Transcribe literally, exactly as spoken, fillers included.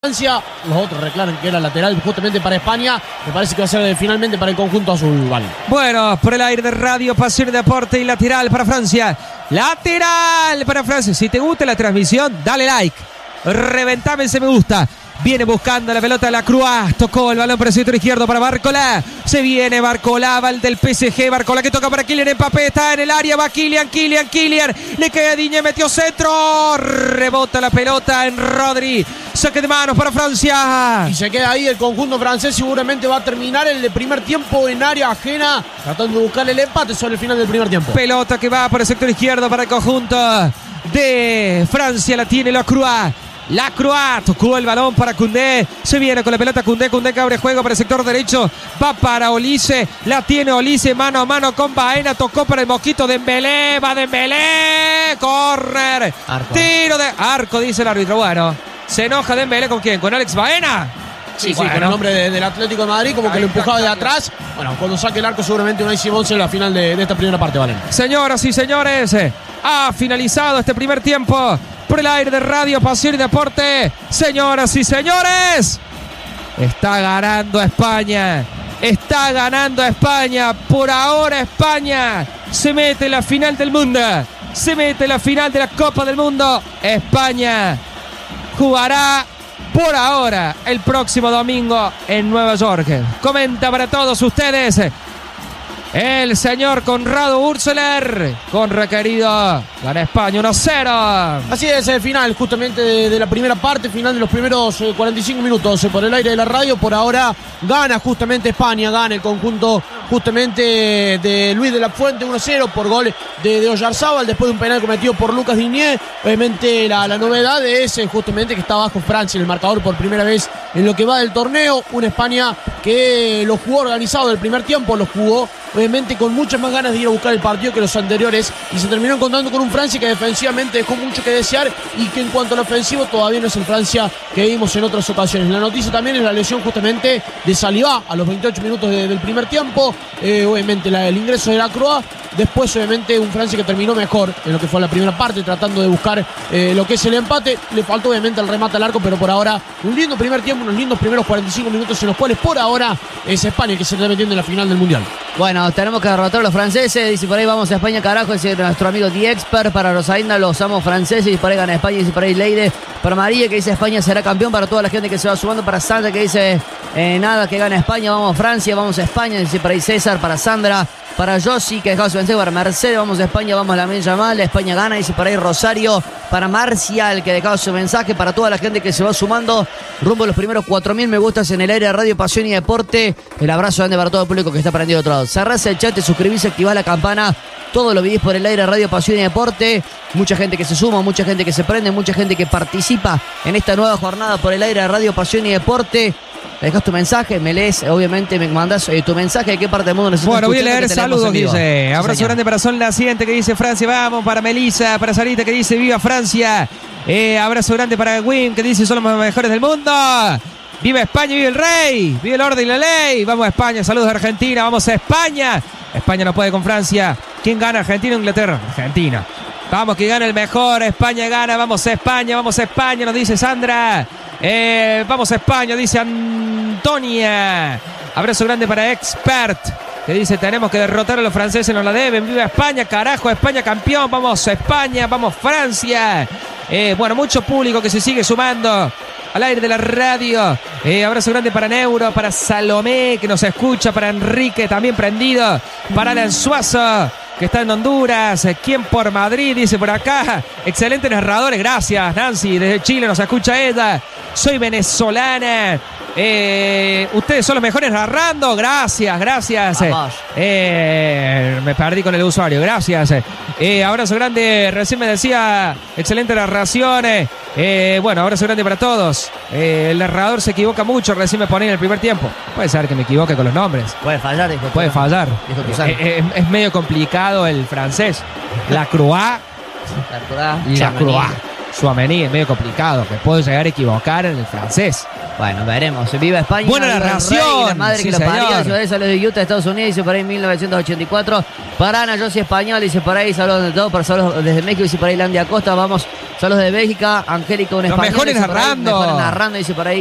Francia, los otros reclaman que era lateral justamente para España. Me parece que va a ser finalmente para el conjunto azul, ¿vale? Bueno, por el aire de Radio Pasión y Deporte y lateral para Francia. Lateral para Francia. Si te gusta la transmisión, dale like. Reventame ese me gusta. Viene buscando la pelota de la Cruz. Tocó el balón por el sector izquierdo para Barcola. Se viene Barcola, va el del P S G. Barcola que toca para Kylian Mbappé. Está en el área. Va Kylian, Kylian, Kylian. Le queda Digne, metió centro. Rebota la pelota en Rodri. Saque de manos para Francia. Y se queda ahí el conjunto francés. Seguramente va a terminar el primer tiempo en área ajena, tratando de buscar el empate sobre el final del primer tiempo. Pelota que va por el sector izquierdo para el conjunto de Francia. La tiene la Cruz. La Croat tocó el balón para Koundé. Se viene con la pelota Koundé. Koundé que abre juego para el sector derecho. Va para Olise. La tiene Olise mano a mano con Baena. Tocó para el mosquito de Dembélé. Va Dembélé. Corner. Arco. Tiro de arco, dice el árbitro. Bueno, se enoja Dembélé con quién. ¿Con Alex Baena? Sí, sí, bueno, con el nombre de, del Atlético de Madrid, como que lo empujaba de atrás. Bueno, cuando saque el arco seguramente Unai Simón será la final de, de esta primera parte, ¿vale? Señoras y señores, ha finalizado este primer tiempo por el aire de Radio Pasión y Deporte. Señoras y señores, está ganando España. Está ganando España. Por ahora España se mete en la final del mundo. Se mete en la final de la Copa del Mundo. España jugará por ahora el próximo domingo en Nueva York. Comenta para todos ustedes el señor Conrado Ursuler, con requerido. Gana España uno cero. Así es, el final justamente de, de la primera parte, final de los primeros eh, cuarenta y cinco minutos eh, por el aire de la radio. Por ahora gana justamente España, gana el conjunto justamente de Luis de la Fuente uno cero por gol de, de Oyarzábal, después de un penal cometido por Lucas Digne. Obviamente la, la novedad es eh, justamente que está abajo Francia en el marcador por primera vez en lo que va del torneo. Una España que lo jugó organizado del primer tiempo, lo jugó obviamente con muchas más ganas de ir a buscar el partido que los anteriores, y se terminó encontrando con un Francia que defensivamente dejó mucho que desear, y que en cuanto al ofensivo todavía no es el Francia que vimos en otras ocasiones. La noticia también es la lesión justamente de Saliba a los veintiocho minutos de, del primer tiempo. Eh, obviamente la, el ingreso de la Croa. Después obviamente un Francia que terminó mejor en lo que fue la primera parte, tratando de buscar eh, lo que es el empate. Le faltó obviamente el remate al arco, pero por ahora un lindo primer tiempo, unos lindos primeros cuarenta y cinco minutos en los cuales por ahora es España que se está metiendo en la final del Mundial. Bueno, tenemos que derrotar a los franceses. Dice por ahí vamos a España, carajo. Dice nuestro amigo The Expert. Para Rosalinda, los amos franceses. Y por ahí gana España. Dice por ahí Leide. Para María, que dice España será campeón. Para toda la gente que se va sumando. Para Sandra, que dice eh, nada, que gana España. Vamos a Francia, vamos a España. Dice por ahí César. Para Sandra. Para Josi, que dejó su vencer. Para Mercedes, vamos a España, vamos a la media mal. España gana, dice por ahí Rosario. Para Marcial, que dejó su mensaje. Para toda la gente que se va sumando rumbo a los primeros cuatro mil me gustas en el aire de Radio Pasión y Deporte. El abrazo grande para todo el público que está prendido de otro lado. Cerrás el chat, te suscribís, activás la campana. Todo lo vivís por el aire de Radio Pasión y Deporte. Mucha gente que se suma, mucha gente que se prende, mucha gente que participa en esta nueva jornada por el aire de Radio Pasión y Deporte. Dejas tu mensaje, me lees, obviamente me mandas eh, tu mensaje de qué parte del mundo necesitas. Bueno, voy a leer saludos, dice. Abrazo sí, grande para Sol Naciente, que dice Francia, vamos. Para Melissa, para Sarita, que dice viva Francia. Eh, abrazo grande para Wim, que dice son los mejores del mundo. Viva España, vive el rey, vive el orden y la ley. Vamos a España, saludos a Argentina, vamos a España. España no puede con Francia. ¿Quién gana, Argentina o Inglaterra? Argentina. Vamos, que gana el mejor, España gana, vamos a España, vamos a España, nos dice Sandra. Eh, vamos a España, dice Antonia. Abrazo grande para Expert, que dice tenemos que derrotar a los franceses, nos la deben. Viva España, carajo, España campeón. Vamos a España, vamos Francia. Eh, bueno, mucho público que se sigue sumando al aire de la radio. Eh, abrazo grande para Neuro, para Salomé, que nos escucha, para Enrique, también prendido, para Alan Suazo, que está en Honduras. ¿Quién por Madrid? Dice por acá. Excelentes narradores, gracias Nancy, desde Chile nos escucha ella. Soy venezolana. Eh, ustedes son los mejores narrando. Gracias, gracias. Eh, me perdí con el usuario. Gracias. Eh, abrazo grande. Recién me decía excelente narración. Eh, bueno, abrazo grande para todos. Eh, el narrador se equivoca mucho. Recién me ponía en el primer tiempo. Puede ser que me equivoque con los nombres. Puede fallar. Dijo Puede tu, fallar. Dijo eh, eh, es medio complicado el francés. La Croix. La Croix. La Croix. Suamení es medio complicado, que puedo llegar a equivocar en el francés. Bueno, veremos. Viva España. Buena viva narración. El rey, la madre Sí, que lo señor. parió. La ciudad de Saludos de Utah, Estados Unidos. Dice por ahí mil novecientos ochenta y cuatro. Para Ana, yo soy español. Dice por ahí, saludos de todo. Para saludos desde México. Dice por ahí, Landia Acosta. Vamos, saludos de Bélgica. Angélica, un Los español. mejores dice por ahí, narrando. Mejores narrando. Dice por ahí.